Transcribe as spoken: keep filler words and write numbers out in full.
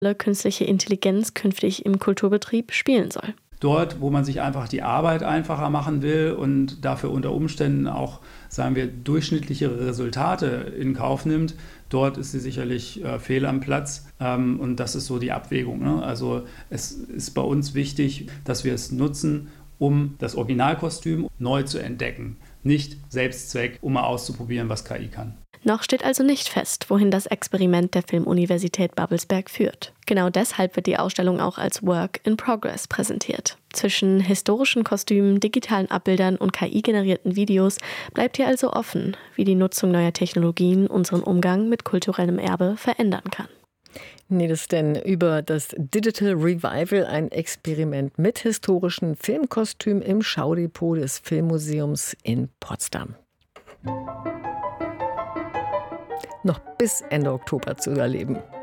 künstliche Intelligenz künftig im Kulturbetrieb spielen soll. Dort, wo man sich einfach die Arbeit einfacher machen will und dafür unter Umständen auch, sagen wir, durchschnittlichere Resultate in Kauf nimmt, dort ist sie sicherlich äh, fehl am Platz. Ähm, und das ist so die Abwägung. Ne? Also es ist bei uns wichtig, dass wir es nutzen, um das Originalkostüm neu zu entdecken. Nicht Selbstzweck, um mal auszuprobieren, was K I kann. Noch steht also nicht fest, wohin das Experiment der Filmuniversität Babelsberg führt. Genau deshalb wird die Ausstellung auch als Work in Progress präsentiert. Zwischen historischen Kostümen, digitalen Abbildern und K I-generierten Videos bleibt hier also offen, wie die Nutzung neuer Technologien unseren Umgang mit kulturellem Erbe verändern kann. Nedes denn über das Digital Revival, ein Experiment mit historischen Filmkostümen im Schaudepot des Filmmuseums in Potsdam. Noch bis Ende Oktober zu erleben.